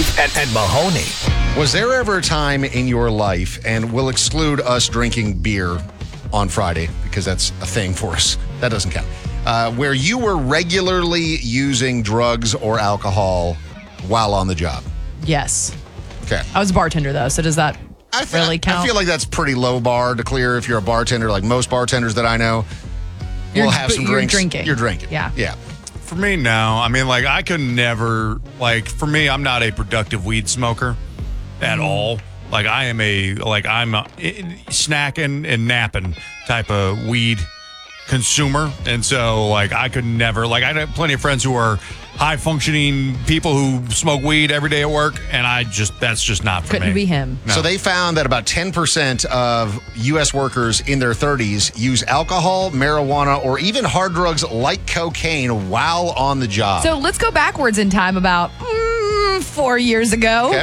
and Mahoney. Was there ever a time in your life, and we'll exclude us drinking beer on Friday because that's a thing for us. That doesn't count. Where you were regularly using drugs or alcohol while on the job? Yes. Okay. I was a bartender, though, so does that really count? I feel like that's pretty low bar to clear if you're a bartender. Like most bartenders that I know, will have some drinks. You're drinking. Yeah. Yeah. For me, no. I mean, like, I could never, like, for me, I'm not a productive weed smoker at all. Like, I'm a snacking and napping type of weed consumer. And so, like, I could never, like, I have plenty of friends who are high-functioning people who smoke weed every day at work, and that's just not for me. Couldn't be him. No. So they found that about 10% of U.S. workers in their 30s use alcohol, marijuana, or even hard drugs like cocaine while on the job. So let's go backwards in time about 4 years ago. Okay.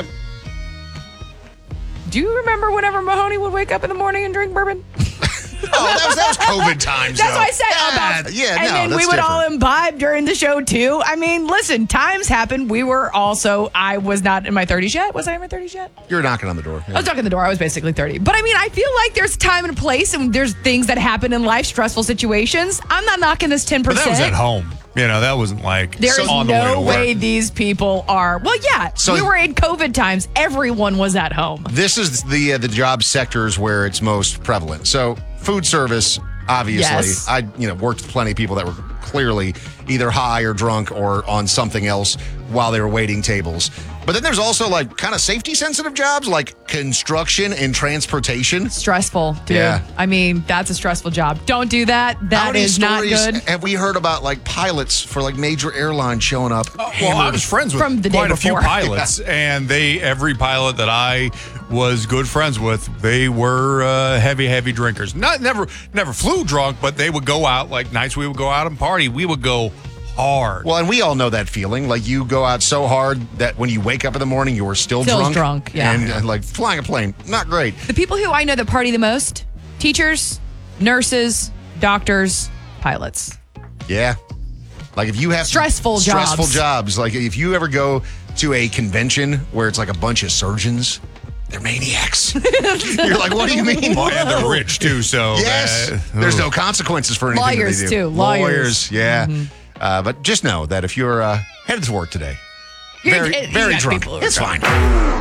Do you remember whenever Mahoney would wake up in the morning and drink bourbon? Oh, that was COVID times, That's though. what I said. And then we would all imbibe during the show, too. I mean, listen, times happen. I was not in my 30s yet. Was I in my 30s yet? You're knocking on the door. Yeah. I was knocking on the door. I was basically 30. But I mean, I feel like there's time and place, and there's things that happen in life, stressful situations. I'm not knocking this 10%. But that was at home. You know, that wasn't like There's on the way to no work. way these people are. Well, yeah, So- we were in COVID times. Everyone was at home. This is the job sectors where it's most prevalent. So food service, obviously. Yes. I worked with plenty of people that were clearly either high or drunk or on something else while they were waiting tables. But then there's also like kind of safety sensitive jobs like construction and transportation. Stressful, dude. Yeah. I mean, that's a stressful job. Don't do that. How That many is not stories good. have we heard about like pilots for like major airlines showing up? Well, I hammered? was friends with From the day quite a few before. pilots, and every pilot that I was good friends with, they were heavy drinkers. Never flew drunk, but they would go out like nights. We would go out and party. We would go hard. Well, and we all know that feeling. Like you go out so hard that when you wake up in the morning, you are still drunk. Yeah. And like flying a plane, not great. The people who I know that party the most: teachers, nurses, doctors, pilots. Yeah. Like if you have Stressful jobs. Like if you ever go to a convention where it's like a bunch of surgeons, they're maniacs. You're like, what do you mean? Well, and they're rich too, so Yes. There's no consequences for anything Lawyers, that they do. too. Lawyers. Yeah. But just know that if you're headed to work today, very you got drunk, people who are it's drunk. fine.